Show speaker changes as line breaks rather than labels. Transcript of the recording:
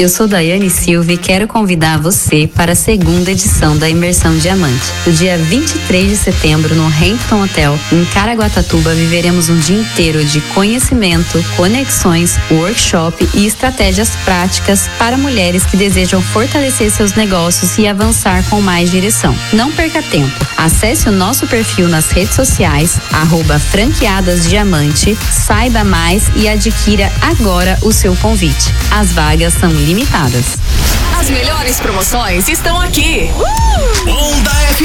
Eu sou Daiane Silva e quero convidar você para a segunda edição da Imersão Diamante. No dia 23 de setembro, no Hampton Hotel, em Caraguatatuba, viveremos um dia inteiro de conhecimento, conexões, workshop e estratégias práticas para mulheres que desejam fortalecer seus negócios e avançar com mais direção. Não perca tempo. Acesse o nosso perfil nas redes sociais, @franqueadasdiamante, saiba mais e adquira agora o seu convite. As vagas são limitadas.
As melhores promoções estão aqui.
Onda